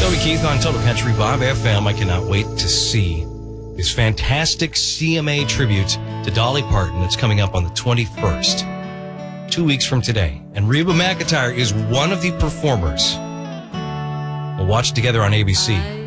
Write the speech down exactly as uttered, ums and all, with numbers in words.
Toby Keith on Total Country Bob F M. I cannot wait to see his fantastic C M A tribute to Dolly Parton that's coming up on the twenty-first, two weeks from today. And Reba McEntire is one of the performers. We'll watch together on A B C.